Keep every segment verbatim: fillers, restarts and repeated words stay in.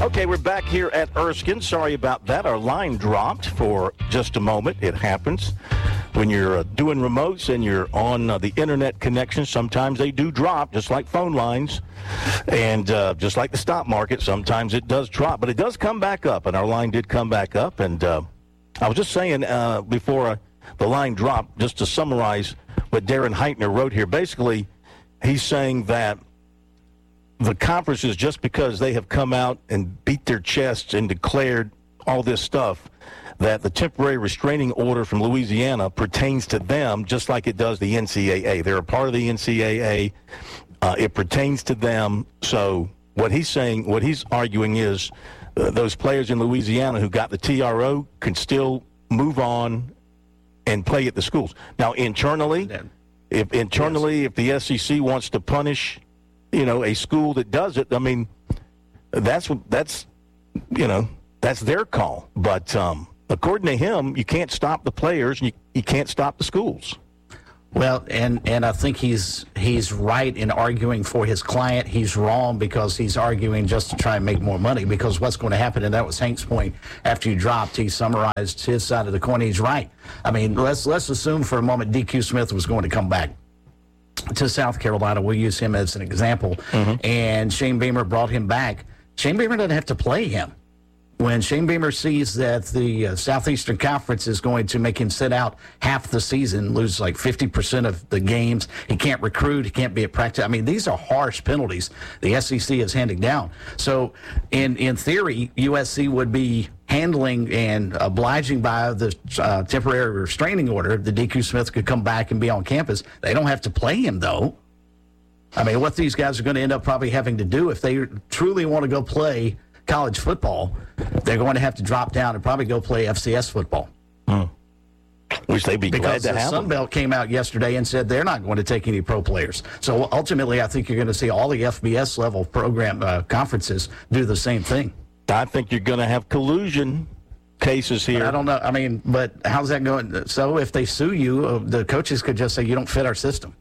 Okay, we're back here at Erskine. Sorry about that. Our line dropped for just a moment. It happens. When you're uh, doing remotes and you're on uh, the internet connection, sometimes they do drop, just like phone lines. And uh, just like the stock market, sometimes it does drop. But it does come back up, and our line did come back up. And uh, I was just saying uh, before uh, the line dropped, just to summarize what Darren Heitner wrote here. Basically, he's saying that the conferences, just because they have come out and beat their chests and declared all this stuff, that the temporary restraining order from Louisiana pertains to them just like it does the N C double A. They're a part of the N C double A. Uh, it pertains to them. So what he's saying, what he's arguing is uh, those players in Louisiana who got the T R O can still move on and play at the schools. Now, internally, if internally, yes. if the S E C wants to punish, you know, a school that does it, I mean, that's, that's you know, that's their call. But um, according to him, you can't stop the players, and you, you can't stop the schools. Well, and, and I think he's he's right in arguing for his client. He's wrong because he's arguing just to try and make more money, because what's going to happen, and that was Hank's point after you dropped, he summarized his side of the coin. He's right. I mean, let's let's assume for a moment D Q Smith was going to come back to South Carolina. We'll use him as an example. Mm-hmm. And Shane Beamer brought him back. Shane Beamer doesn't have to play him. When Shane Beamer sees that the uh, Southeastern Conference is going to make him sit out half the season, lose like fifty percent of the games, he can't recruit, he can't be at practice. I mean, these are harsh penalties the S E C is handing down. So in, in theory, U S C would be handling and obliging by the uh, temporary restraining order. The D Q Smith could come back and be on campus. They don't have to play him, though. I mean, what these guys are going to end up probably having to do if they truly want to go play college football, they're going to have to drop down and probably go play F C S football. Hmm. Which they'd be because glad to have. Because the Sun Belt came out yesterday and said they're not going to take any pro players. So ultimately, I think you're going to see all the F B S level program uh, conferences do the same thing. I think you're going to have collusion cases here. But I don't know. I mean, but how's that going? So if they sue you, uh, the coaches could just say you don't fit our system.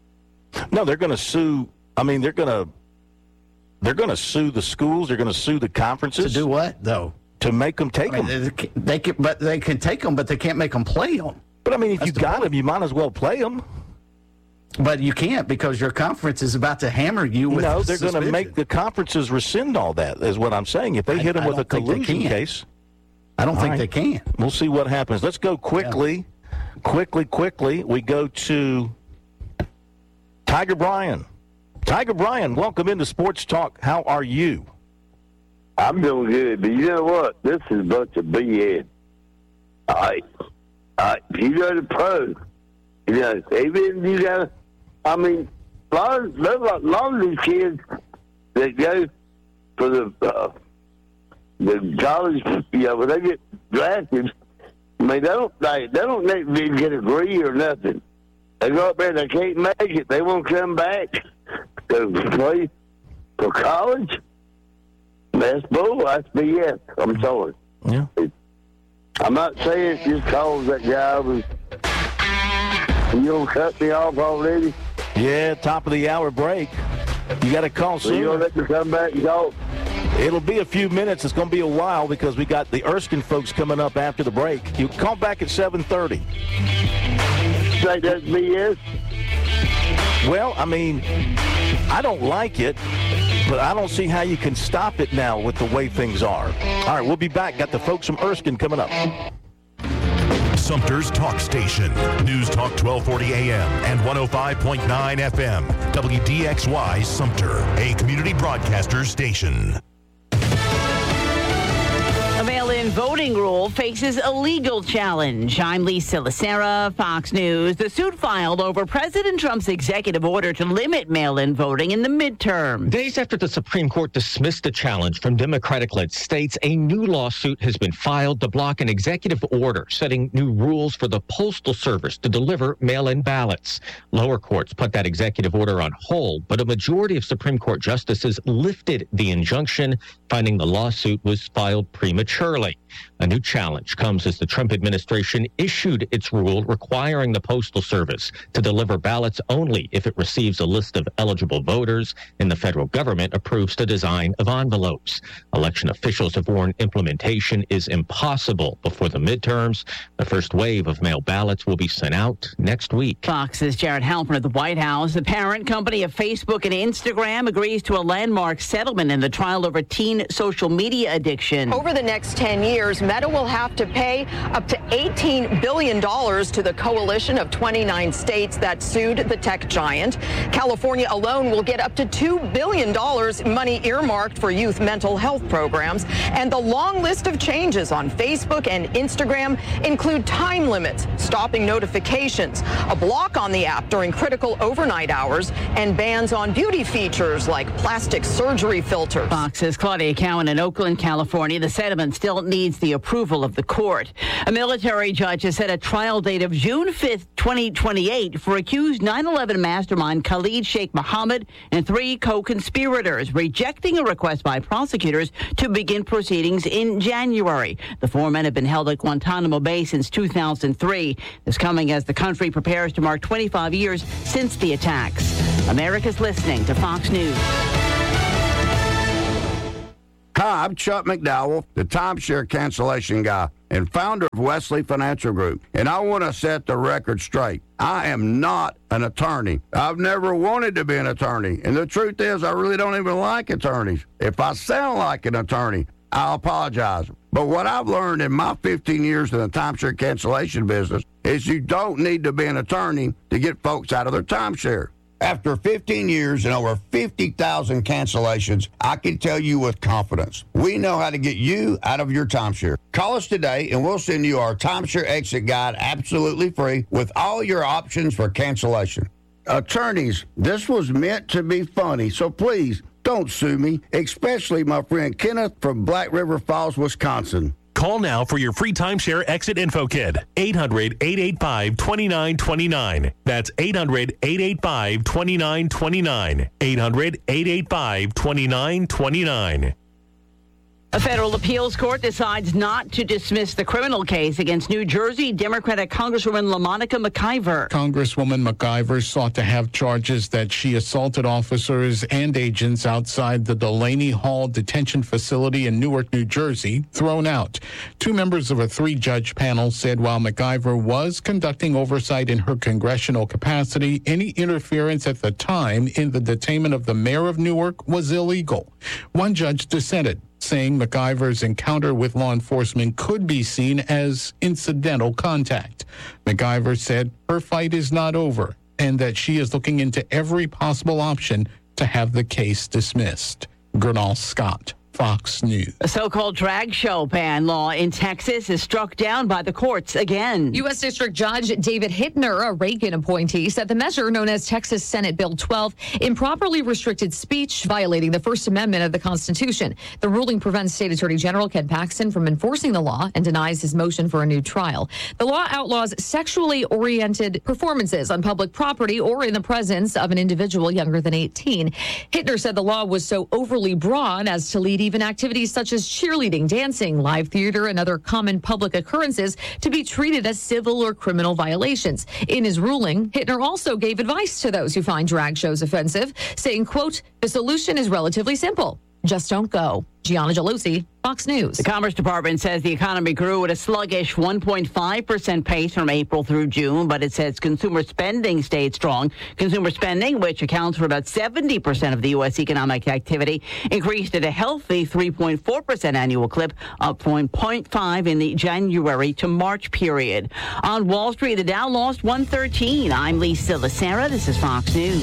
No, they're going to sue. I mean, they're going to. They're going to sue the schools. They're going to sue the conferences. To do what, though? To make them take I mean, them. They, they can, but they can take them, but they can't make them play them. But, I mean, if That's you the got point. them, you might as well play them. But you can't, because your conference is about to hammer you with No, they're suspension. going to make the conferences rescind all that, is what I'm saying. If they I- hit them I with a don't think they collusion can. case. I don't all think right. they can. We'll see what happens. Let's go quickly, yeah. quickly, quickly. We go to Tiger Bryan. Tiger Bryan, welcome into Sports Talk. How are you? I'm doing good, but you know what? This is a bunch of B S. All right. All right. You go to pro. You know, even you got, I mean, a lot of, a lot of these kids that go for the, uh, the college, you know, when they get drafted, I mean, they don't, they, they don't need to get a degree or nothing. They go up there, they can't make it. They won't come back to play for college. That's bull. That's B S. I'm sorry. Yeah. I'm not saying it just cause that guy was. You don't cut me off already? Yeah, top of the hour break. You got to call So soon. you don't let me come back and talk? It'll be a few minutes. It's going to be a while because we got the Erskine folks coming up after the break. You call back at seven thirty. You think that's B S? Well, I mean, I don't like it, but I don't see how you can stop it now with the way things are. All right, we'll be back. Got the folks from Erskine coming up. Sumter's Talk Station. News Talk twelve forty A M and one oh five point nine F M. W D X Y Sumter, a community broadcaster station. A mail-in voting rule faces a legal challenge. I'm Lisa Lacera, Fox News. The suit filed over President Trump's executive order to limit mail-in voting in the midterm. Days after the Supreme Court dismissed the challenge from Democratic-led states, a new lawsuit has been filed to block an executive order setting new rules for the Postal Service to deliver mail-in ballots. Lower courts put that executive order on hold, but a majority of Supreme Court justices lifted the injunction, finding the lawsuit was filed prematurely. A new challenge comes as the Trump administration issued its rule requiring the Postal Service to deliver ballots only if it receives a list of eligible voters and the federal government approves the design of envelopes. Election officials have warned implementation is impossible before the midterms. The first wave of mail ballots will be sent out next week. Fox's Jared Halpern at the White House. The parent company of Facebook and Instagram agrees to a landmark settlement in the trial over teen social media addiction. Over the next ten years, Meta will have to pay up to eighteen billion dollars to the coalition of twenty-nine states that sued the tech giant. California alone will get up to two billion dollars money earmarked for youth mental health programs. And the long list of changes on Facebook and Instagram include time limits, stopping notifications, a block on the app during critical overnight hours, and bans on beauty features like plastic surgery filters. Fox's Claudia Cowan in Oakland, California. The settlement still needs the approval of the court. A military judge has set a trial date of June fifth, twenty twenty-eight for accused nine eleven mastermind Khalid Sheikh Mohammed and three co-conspirators, rejecting a request by prosecutors to begin proceedings in January. The four men have been held at Guantanamo Bay since two thousand three. This coming as the country prepares to mark twenty-five years since the attacks. America's listening to Fox News. Hi, I'm Chuck McDowell, the timeshare cancellation guy and founder of Wesley Financial Group, and I want to set the record straight. I am not an attorney. I've never wanted to be an attorney, and the truth is I really don't even like attorneys. If I sound like an attorney, I'll apologize. But what I've learned in my fifteen years in the timeshare cancellation business is you don't need to be an attorney to get folks out of their timeshare. After fifteen years and over fifty thousand cancellations, I can tell you with confidence, we know how to get you out of your timeshare. Call us today and we'll send you our timeshare exit guide absolutely free with all your options for cancellation. Attorneys, this was meant to be funny, so please don't sue me, especially my friend Kenneth from Black River Falls, Wisconsin. Call now for your free timeshare exit info kit. eight hundred, eight eight five, two nine two nine. That's eight hundred, eight eight five, two nine two nine. eight hundred, eight eight five, two nine two nine. A federal appeals court decides not to dismiss the criminal case against New Jersey Democratic Congresswoman LaMonica McIver. Congresswoman McIver sought to have charges that she assaulted officers and agents outside the Delaney Hall detention facility in Newark, New Jersey, thrown out. Two members of a three-judge panel said while McIver was conducting oversight in her congressional capacity, any interference at the time in the detainment of the mayor of Newark was illegal. One judge dissented, saying McIver's encounter with law enforcement could be seen as incidental contact. McIver said her fight is not over and that she is looking into every possible option to have the case dismissed. Gernal Scott, Fox News. A so-called drag show ban law in Texas is struck down by the courts again. U S. District Judge David Hittner, a Reagan appointee, said the measure known as Texas Senate Bill twelve improperly restricted speech, violating the First Amendment of the Constitution. The ruling prevents State Attorney General Ken Paxton from enforcing the law and denies his motion for a new trial. The law outlaws sexually oriented performances on public property or in the presence of an individual younger than eighteen. Hittner said the law was so overly broad as to lead even activities such as cheerleading, dancing, live theater, and other common public occurrences to be treated as civil or criminal violations. In his ruling, Hittner also gave advice to those who find drag shows offensive, saying, quote, "The solution is relatively simple. Just don't go." Gianna Gelosi, Fox News. The Commerce Department says the economy grew at a sluggish one point five percent pace from April through June, but it says consumer spending stayed strong. Consumer spending, which accounts for about seventy percent of the U S economic activity, increased at a healthy three point four percent annual clip, up from zero point five in the January to March period. On Wall Street, the Dow lost one thirteen. I'm Lisa Lacera. This is Fox News.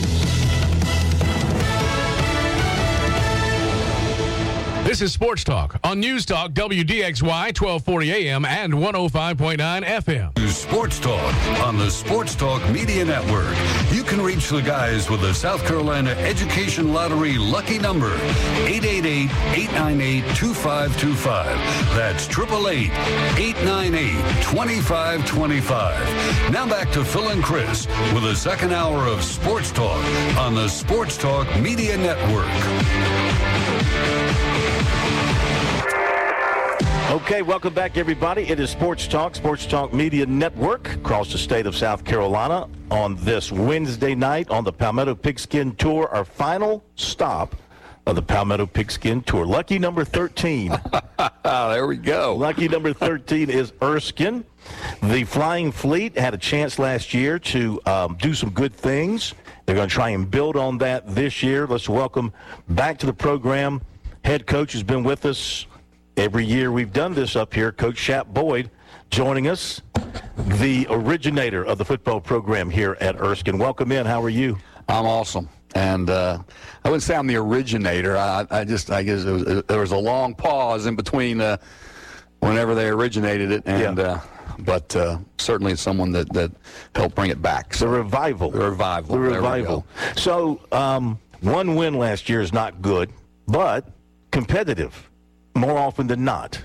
This is Sports Talk on News Talk W D X Y twelve forty A M and one oh five point nine F M. Sports Talk on the Sports Talk Media Network. You can reach the guys with the South Carolina Education Lottery lucky number, eight eight eight, eight nine eight, two five two five. That's eight eight eight, eight nine eight, two five two five. Now back to Phil and Chris with the second hour of Sports Talk on the Sports Talk Media Network. Okay, welcome back, everybody. It is Sports Talk, Sports Talk Media Network across the state of South Carolina on this Wednesday night on the Palmetto Pigskin Tour, our final stop of the Palmetto Pigskin Tour. Lucky number thirteen. There we go. Lucky number thirteen is Erskine. The Flying Fleet had a chance last year to um, do some good things. They're going to try and build on that this year. Let's welcome back to the program. Head coach has been with us every year we've done this up here, Coach Shap Boyd, joining us, the originator of the football program here at Erskine. Welcome in. How are you? I'm awesome. And uh, I wouldn't say I'm the originator. I, I just, I guess it was, it, there was a long pause in between uh, whenever they originated it, and yeah. uh, but uh, certainly it's someone that, that helped bring it back. So, the revival. The revival. The revival. So um, one win last year is not good, but competitive more often than not.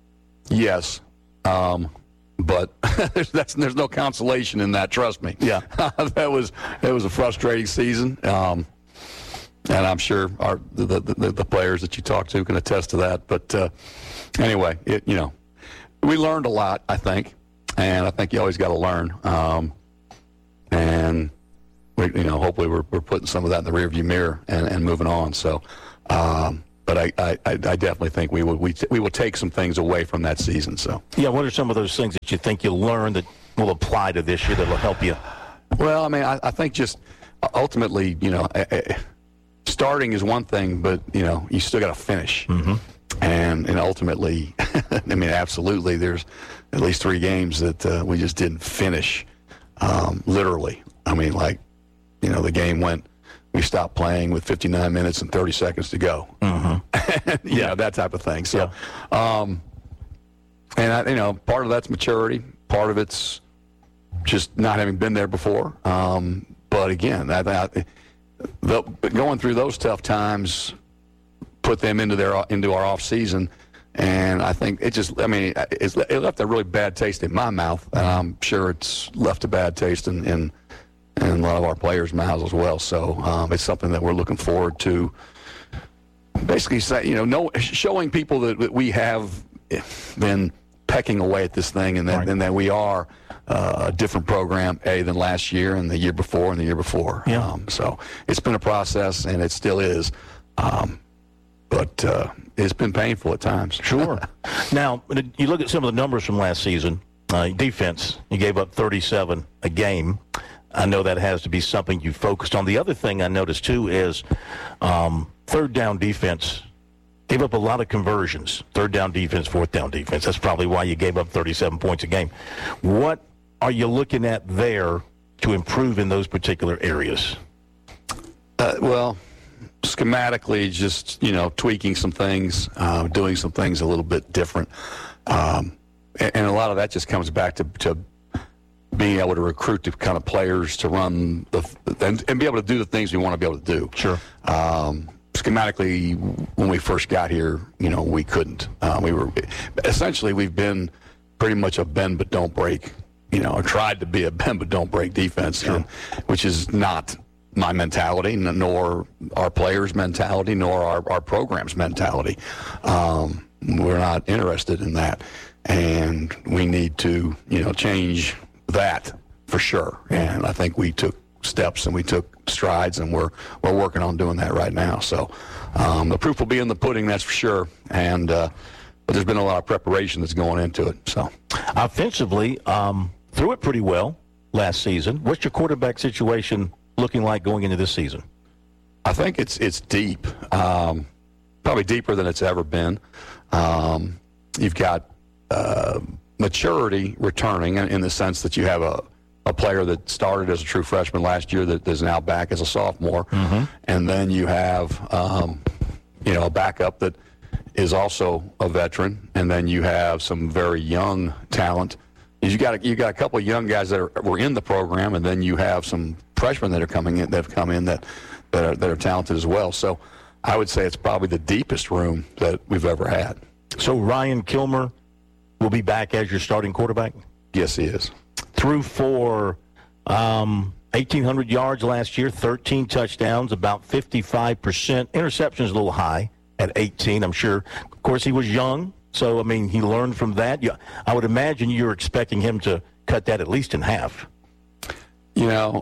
Yes. Um, but there's, that's, there's no consolation in that, trust me. Yeah. that was it was a frustrating season. Um, and I'm sure our the, the, the players that you talk to can attest to that. But uh, anyway, it, you know, we learned a lot, I think. And I think you always got to learn. Um, and, we, you know, hopefully we're, we're putting some of that in the rearview mirror and, and moving on. So, um, But I, I, I definitely think we will we, we will take some things away from that season. So yeah, what are some of those things that you think you'll learn that will apply to this year that will help you? Well, I mean, I, I think just ultimately, you know, starting is one thing, but you know, you still got to finish. Mm-hmm. And and ultimately, I mean, absolutely, there's at least three games that uh, we just didn't finish. Um, literally, I mean, like, you know, the game went. We stopped playing with fifty-nine minutes and thirty seconds to go. Mm-hmm. you know, that type of thing. So, yeah. um, and, I, you know, part of that's maturity. Part of it's just not having been there before. Um, but, again, I, I, the, going through those tough times put them into their into our off season. And I think it just, I mean, it's, it left a really bad taste in my mouth. And I'm sure it's left a bad taste in, in and a lot of our players' mouths as well. So um, it's something that we're looking forward to. Basically, say, you know, know, showing people that, that we have been pecking away at this thing, and that, right. and that we are uh, a different program, A, than last year, and the year before, and the year before. Yeah. Um, so it's been a process, and it still is. Um, but uh, it's been painful at times. Sure. Now, you look at some of the numbers from last season. Uh, defense, you gave up thirty-seven a game. I know that has to be something you focused on. The other thing I noticed, too, is um, third down defense gave up a lot of conversions. Third down defense, fourth down defense. That's probably why you gave up thirty-seven points a game. What are you looking at there to improve in those particular areas? Uh, well, schematically, just, you know, tweaking some things, uh, doing some things a little bit different. Um, and, and a lot of that just comes back to, to being able to recruit the kind of players to run the and, and be able to do the things we want to be able to do. Sure. Um, schematically, when we first got here, you know, we couldn't. Uh, we were essentially we've been pretty much a bend but don't break. You know, or tried to be a bend but don't break defense, sure. and, which is not my mentality, nor our players' mentality, nor our, our program's mentality. Um, we're not interested in that, and we need to, you know, change that for sure. And I think we took steps and we took strides, and we're we're working on doing that right now. So um, the proof will be in the pudding, that's for sure. And uh, but there's been a lot of preparation that's going into it. So offensively, um, threw it pretty well last season. What's your quarterback situation looking like going into this season? I think it's it's deep, um, probably deeper than it's ever been. Um, you've got uh, maturity returning in, in the sense that you have a, a player that started as a true freshman last year that is now back as a sophomore, mm-hmm. and then you have um, you know a backup that is also a veteran, and then you have some very young talent. You got you got a couple of young guys that are, were in the program, and then you have some freshmen that are coming in that have come in that that are that are talented as well. So I would say it's probably the deepest room that we've ever had. So Ryan Kilmer will be back as your starting quarterback? Yes, he is. Threw for um, eighteen hundred yards last year, thirteen touchdowns, about fifty-five percent. Interceptions a little high at eighteen, I'm sure. Of course, he was young, So, I mean, he learned from that. You, I would imagine you're expecting him to cut that at least in half. You know,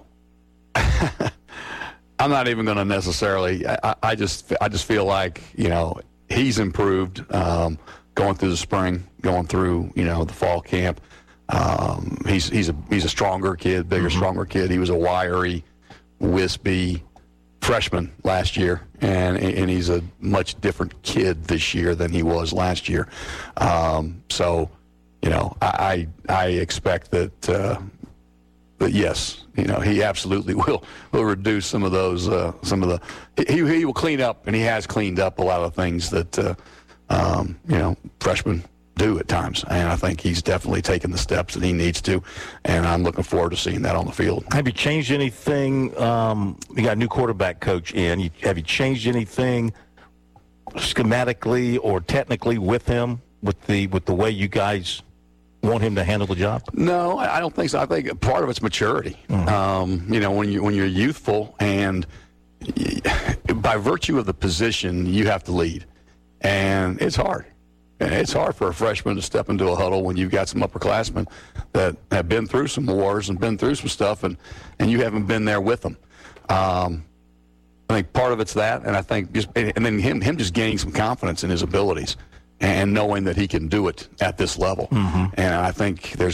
I'm not even going to necessarily. I, I just, I just feel like you know he's improved um, going through the spring, going through you know the fall camp. Um, he's he's a he's a stronger kid, bigger, mm-hmm. stronger kid. He was a wiry, wispy freshman last year, and and he's a much different kid this year than he was last year. Um, so, you know, I I, I expect that. Uh, But yes, you know, he absolutely will will reduce some of those, uh, some of the, he, he will clean up, and he has cleaned up a lot of things that, uh, um, you know, freshmen do at times. And I think he's definitely taken the steps that he needs to, and I'm looking forward to seeing that on the field. Have you changed anything? Um, you got a new quarterback coach in. You, have you changed anything schematically or technically with him, with the with the way you guys want him to handle the job? No, I don't think so. I think part of it's maturity. Mm-hmm. Um, you know, when you when you're youthful and by virtue of the position, you have to lead, and it's hard. It's hard for a freshman to step into a huddle when you've got some upperclassmen that have been through some wars and been through some stuff, and, and you haven't been there with them. Um, I think part of it's that, and I think just and then him him just gaining some confidence in his abilities and knowing that he can do it at this level. Mm-hmm. And I think there's